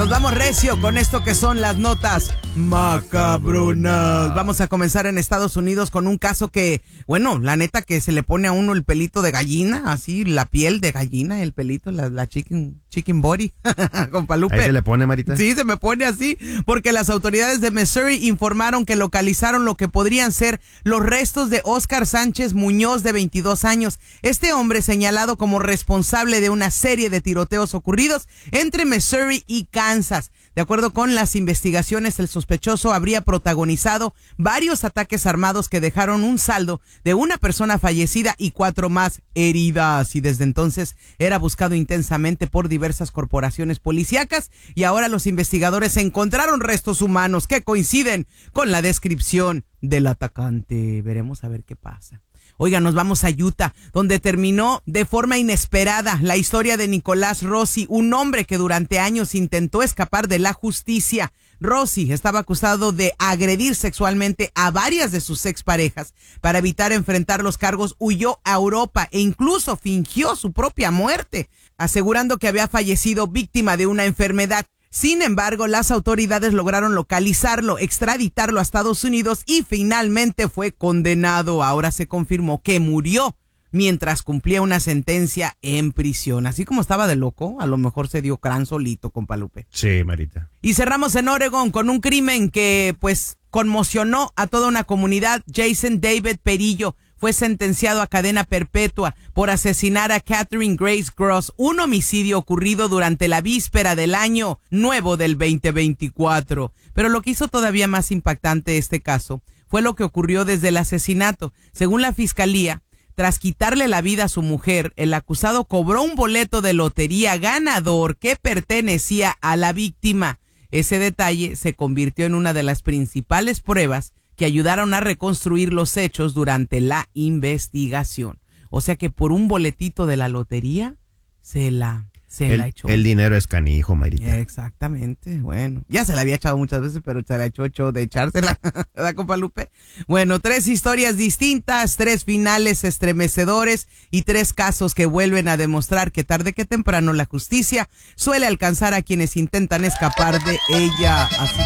Nos vamos recio con esto que son las notas macabronas. Vamos a comenzar en Estados Unidos con un caso que, bueno, la neta que se le pone a uno el pelito de gallina, así, la piel de gallina, el pelito, la chicken body, con Palupe. ¿Ahí se le pone, Marita? Sí, se me pone así, porque las autoridades de Missouri informaron que localizaron lo que podrían ser los restos de Oscar Sánchez Muñoz, de 22 años. Este hombre señalado como responsable de una serie de tiroteos ocurridos entre Missouri y Kansas. De acuerdo con las investigaciones, el sospechoso habría protagonizado varios ataques armados que dejaron un saldo de una persona fallecida y 4 más heridas. Y desde entonces era buscado intensamente por diversas corporaciones policíacas, y ahora los investigadores encontraron restos humanos que coinciden con la descripción del atacante. Veremos a ver qué pasa. Oiga, nos vamos a Utah, donde terminó de forma inesperada la historia de Nicolás Rossi, un hombre que durante años intentó escapar de la justicia. Rossi estaba acusado de agredir sexualmente a varias de sus exparejas. Para evitar enfrentar los cargos, huyó a Europa e incluso fingió su propia muerte, asegurando que había fallecido víctima de una enfermedad. Sin embargo, las autoridades lograron localizarlo, extraditarlo a Estados Unidos y finalmente fue condenado. Ahora se confirmó que murió mientras cumplía una sentencia en prisión. Así como estaba de loco, a lo mejor se dio crán solito, compa Lupe. Sí, Marita. Y cerramos en Oregon con un crimen que, pues, conmocionó a toda una comunidad. Jason David Perillo fue sentenciado a cadena perpetua por asesinar a Catherine Grace Gross, un homicidio ocurrido durante la víspera del año nuevo del 2024. Pero lo que hizo todavía más impactante este caso fue lo que ocurrió desde el asesinato. Según la fiscalía, tras quitarle la vida a su mujer, el acusado cobró un boleto de lotería ganador que pertenecía a la víctima. Ese detalle se convirtió en una de las principales pruebas que ayudaron a reconstruir los hechos durante la investigación. O sea que por un boletito de la lotería se la echó. El dinero es canijo, Marita. Exactamente, bueno. Ya se la había echado muchas veces, pero se la echó de echársela, ¿verdad, compa Lupe? Bueno, 3 historias distintas, 3 finales estremecedores y 3 casos que vuelven a demostrar que tarde que temprano la justicia suele alcanzar a quienes intentan escapar de ella. Así